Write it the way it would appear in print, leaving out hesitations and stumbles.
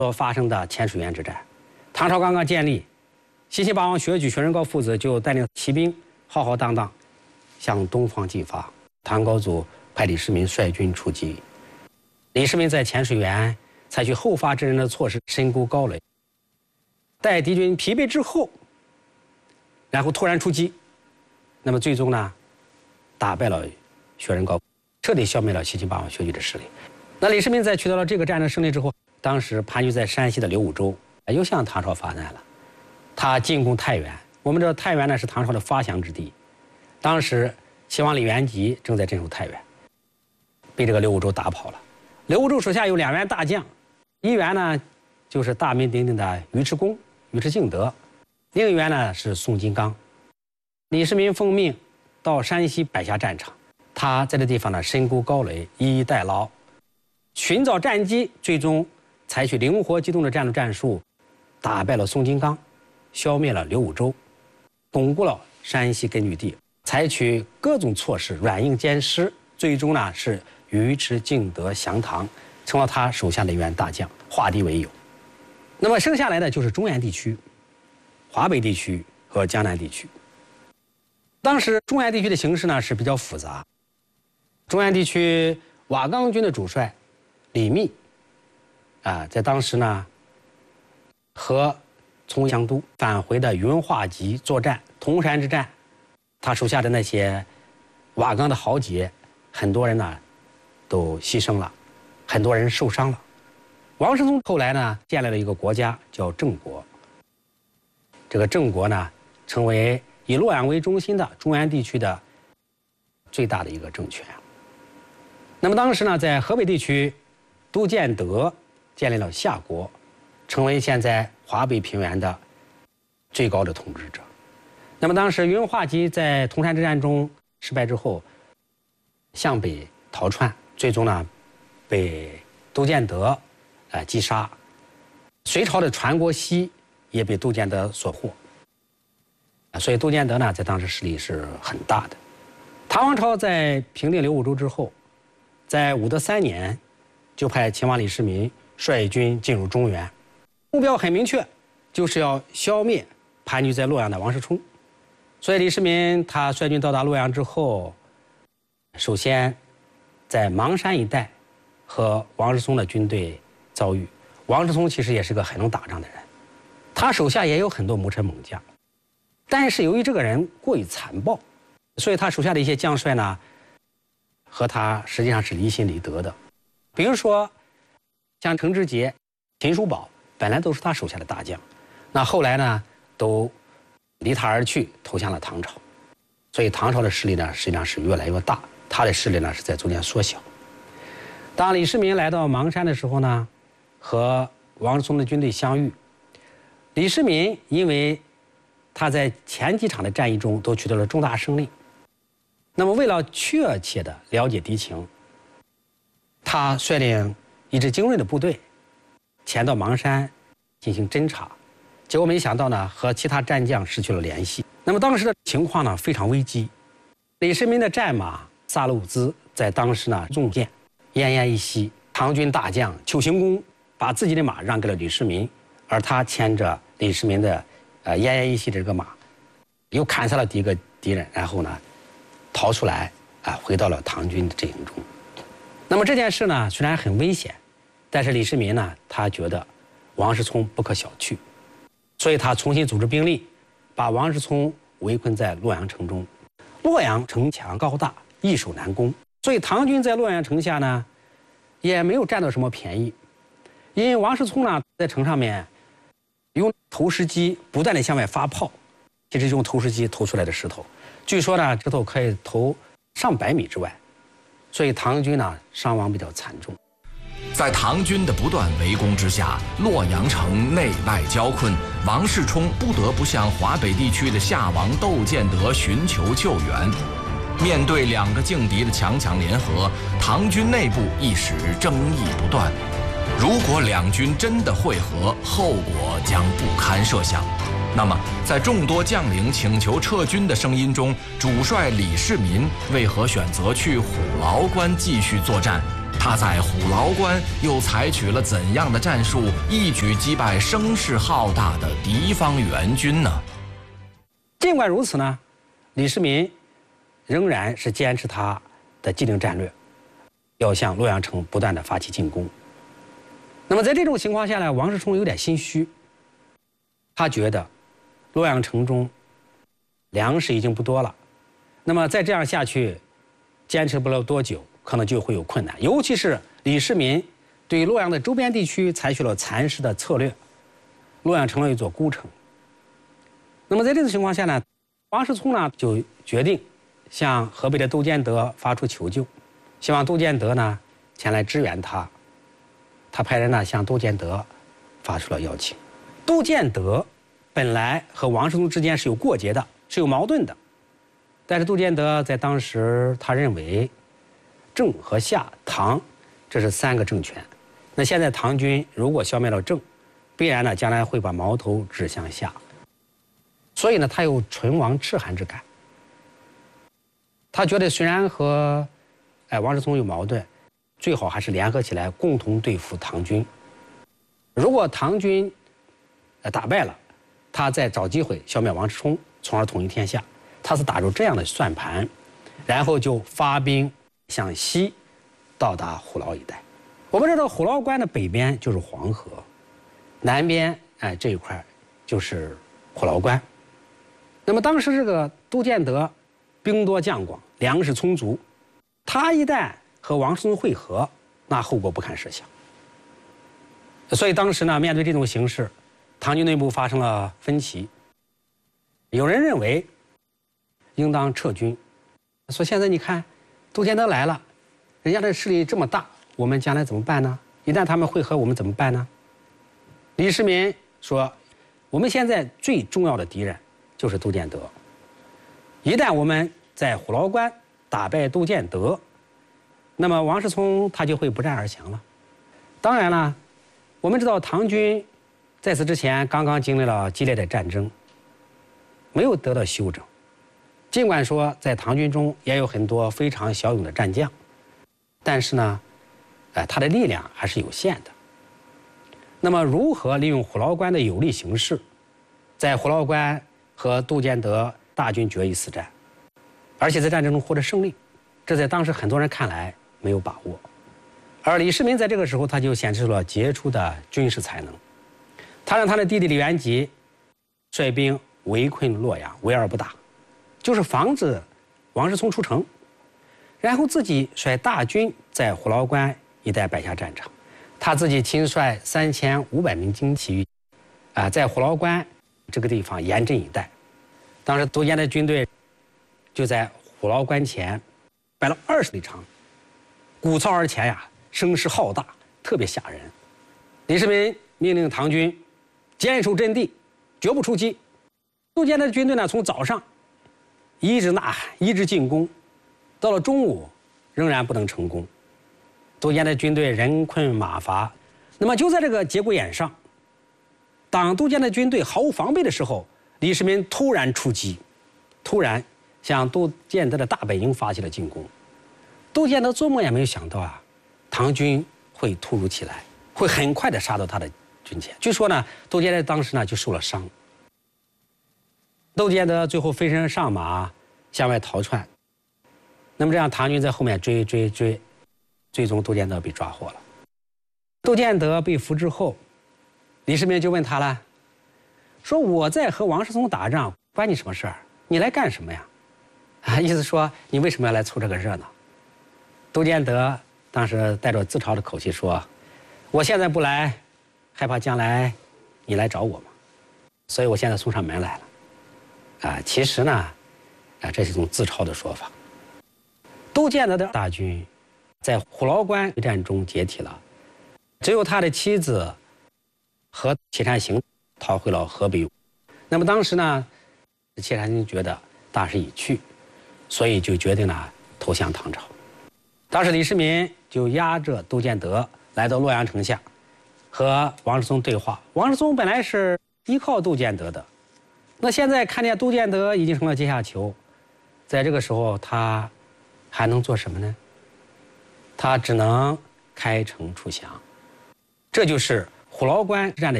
所发生的浅水园之战。唐朝刚刚建立，西秦霸王薛举、薛仁高父子就带领骑兵浩浩荡荡向东方进发。唐高祖派李世民率军出击，李世民在浅水园采取后发制人的措施，深沟高垒，待敌军疲惫之后，然后突然出击，那么最终呢，打败了薛仁高，彻底消灭了西秦霸王薛举的势力。那李世民在取得了这个战争胜利之后，当时盘踞在山西的刘武周又向唐朝发难了，他进攻太原。我们知道太原呢是唐朝的发祥之地，当时齐王李元吉正在镇守太原，被这个刘武周打跑了。刘武周手下有2员大将，一员呢就是大名鼎鼎的尉迟恭、尉迟敬德，另一员呢是宋金刚。李世民奉命到山西摆下战场，他在这地方呢深沟高垒，以逸待劳，寻找战机，最终采取灵活机动的战斗战术，打败了宋金刚，消灭了刘武周，巩固了山西根据地，采取各种措施软硬兼施，最终呢是尉迟敬德降唐，成了他手下的一员大将，化敌为友。那么剩下来的就是中原地区、华北地区和江南地区。当时中原地区的形势呢是比较复杂，中原地区瓦岗军的主帅李密在当时呢和从江都返回的云化集作战铜山之战，他手下的那些瓦岗的豪杰，很多人呢都牺牲了，很多人受伤了。王世充后来呢建立了一个国家叫郑国，这个郑国呢成为以洛阳为中心的中原地区的最大的一个政权。那么当时呢在河北地区，杜建德建立了夏国，成为现在华北平原的最高的统治者。那么当时云化集在铜山之战中失败之后，向北逃窜，最终呢被杜建德击杀。隋朝的传国熙也被杜建德所获，所以杜建德呢在当时势力是很大的。唐王朝在平定刘武周之后，在武德3年就派秦王李世民率军进入中原，目标很明确，就是要消灭盘踞在洛阳的王世充。所以李世民他率军到达洛阳之后，首先在邙山一带和王世充的军队遭遇。王世充其实也是个很能打仗的人，他手下也有很多谋臣猛将，但是由于这个人过于残暴，所以他手下的一些将帅呢和他实际上是离心离德的。比如说像程知节、秦叔宝本来都是他手下的大将，那后来呢都离他而去，投降了唐朝。所以唐朝的势力呢实际上是越来越大，他的势力呢是在逐渐缩小。当李世民来到邙山的时候呢，和王世充的军队相遇。李世民因为他在前几场的战役中都取得了重大胜利，那么为了确切的了解敌情，他率领一支精锐的部队前到邙山进行侦察，结果没想到呢和其他战将失去了联系。那么当时的情况呢非常危机，李世民的战马萨路兹在当时呢中箭，奄奄一息。唐军大将邱行恭把自己的马让给了李世民，而他牵着李世民的奄奄一息的这个马，又砍杀了第一个敌人，然后呢逃出来回到了唐军的阵营中。那么这件事呢虽然很危险，但是李世民呢他觉得王世充不可小觑，所以他重新组织兵力，把王世充围困在洛阳城中。洛阳城墙高大，易守难攻，所以唐军在洛阳城下呢也没有占到什么便宜。因为王世充呢在城上面用投石机不断的向外发炮，其实用投石机投出来的石头，据说呢石头可以投上百米之外，所以唐军呢伤亡比较惨重。 在唐军的不断围攻之下，洛阳城内外交困，王世充不得不向华北地区的夏王窦建德寻求救援。面对2个劲敌的强强联合，唐军内部一时争议不断。如果2军真的会合，后果将不堪设想。那么，在众多将领请求撤军的声音中，主帅李世民为何选择去虎牢关继续作战？ 他在虎牢关又采取了怎样的战术，一举击败声势浩大的敌方援军呢？ 尽管如此呢，李世民仍然是坚持他的既定战略，要向洛阳城不断的发起进攻。那么在这种情况下呢，王世充有点心虚，他觉得洛阳城中粮食已经不多了，那么再这样下去，坚持不了多久，可能就会有困难。尤其是李世民对洛阳的周边地区采取了蚕食的策略，洛阳成了一座孤城。那么在这种情况下呢，王世充呢就决定向河北的窦建德发出求救，希望窦建德呢前来支援他。他派人呢向窦建德发出了邀请。窦建德本来和王世充之间是有过节的，是有矛盾的，但是窦建德在当时他认为郑和夏唐这是3个政权，那现在唐军如果消灭了郑，必然呢将来会把矛头指向夏，所以呢他有唇亡齿寒之感。他觉得虽然和王世充有矛盾，最好还是联合起来共同对付唐军。如果唐军打败了，他再找机会消灭王世充，从而统一天下。他是打入这样的算盘，然后就发兵向西到达虎牢一带。我们知道虎牢关的北边就是黄河，南边这一块就是虎牢关。那么当时这个窦建德兵多将广，粮食充足，他一旦和王世充会合，那后果不堪设想。所以当时呢，面对这种形势，唐军内部发生了分歧。有人认为应当撤军，说现在你看窦建德来了，人家的势力这么大，我们将来怎么办呢？一旦他们会合，我们怎么办呢？李世民说，我们现在最重要的敌人就是窦建德，一旦我们在虎牢关打败窦建德，那么王世充他就会不战而降了。当然了，我们知道唐军在此之前刚刚经历了激烈的战争，没有得到休整。尽管说在唐军中也有很多非常骁勇的战将，但是呢，他的力量还是有限的。那么如何利用虎牢关的有利形势，在虎牢关和窦建德大军决一死战，而且在战争中获得胜利，这在当时很多人看来没有把握。而李世民在这个时候他就显示了杰出的军事才能，他让他的弟弟李元吉率兵围困洛阳，围而不打，就是防止王世充出城，然后自己率大军在虎牢关一带摆下战场，他自己亲率3500名精骑于在虎牢关这个地方严阵以待。当时窦建德军队就在虎牢关前摆了20里长，鼓噪而前呀，声势浩大，特别吓人。李世民命令唐军坚守阵地，绝不出击。窦建德的军队呢，从早上一直呐喊，一直进攻，到了中午仍然不能成功。窦建德军队人困马乏。那么就在这个节骨眼上，当窦建德军队毫无防备的时候，李世民突然出击，突然向窦建德的大本营发起了进攻。窦建德做梦也没有想到唐军会突如其来，会很快的杀到他的军前。据说呢，窦建德当时呢就受了伤。窦建德最后飞身上马向外逃窜，那么这样唐军在后面追，最终窦建德被抓获了。窦建德被俘之后，李世民就问他了，说我在和王世充打仗，关你什么事儿？你来干什么呀？意思说你为什么要来凑这个热闹？窦建德当时带着自嘲的口气说，我现在不来，害怕将来你来找我嘛，所以我现在送上门来了。其实呢，这是一种自嘲的说法。窦建德的大军在虎牢关一战中解体了，只有他的妻子和戚善行逃回了河北。那么当时呢，戚善行觉得大势已去，所以就决定了投降唐朝。当时李世民就押着窦建德来到洛阳城下，和王世充对话。王世充本来是依靠窦建德的，那现在看见窦建德已经成了阶下囚，在这个时候他还能做什么呢？他只能开城出降。这就是虎牢关之战的